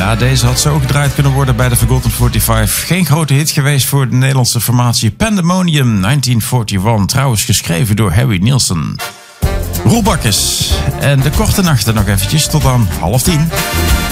Ja, deze had zo gedraaid kunnen worden bij de Forgotten 45. Geen grote hit geweest voor de Nederlandse formatie Pandemonium 1941. Trouwens geschreven door Harry Nilsson. Roel Bakkes en de korte nachten nog eventjes tot aan 9:30.